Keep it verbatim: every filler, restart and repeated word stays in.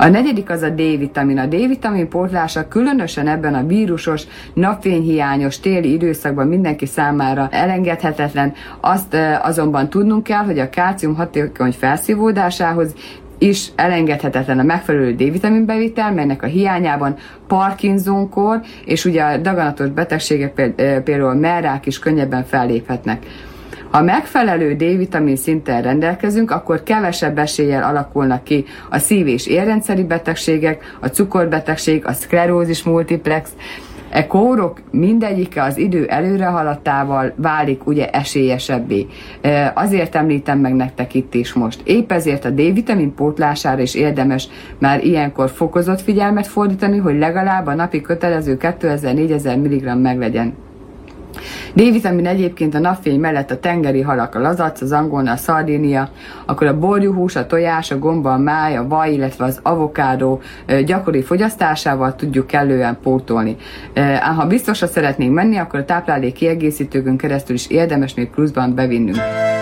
A negyedik az a D-vitamin. A D-vitamin pótlása különösen ebben a vírusos, napfényhiányos téli időszakban mindenki számára elengedhetetlen. Azt azonban tudnunk kell, hogy a kálcium hatékony felszívódásához is elengedhetetlen a megfelelő D-vitamin bevitel, melynek a hiányában Parkinson-kór és ugye a daganatos betegségek, például mellrák is könnyebben felléphetnek. Ha megfelelő D-vitamin szinten rendelkezünk, akkor kevesebb eséllyel alakulnak ki a szív- és érrendszeri betegségek, a cukorbetegség, a szklerózis multiplex. E kórok mindegyike az idő előrehaladtával válik ugye esélyesebbé. Azért említem meg nektek itt is most. Épp ezért a D-vitamin pótlására is érdemes már ilyenkor fokozott figyelmet fordítani, hogy legalább a napi kötelező kétezer-négyezer milligramm meglegyen. D-vitamin egyébként a napfény mellett a tengeri halak, a lazac, az angolna, a szardínia, akkor a borjúhús, a tojás, a gomba, a máj, a vaj, illetve az avokádó gyakori fogyasztásával tudjuk kellően pótolni. Ám ha biztosra szeretnénk menni, akkor a táplálék kiegészítőkön keresztül is érdemes még pluszban bevinnünk.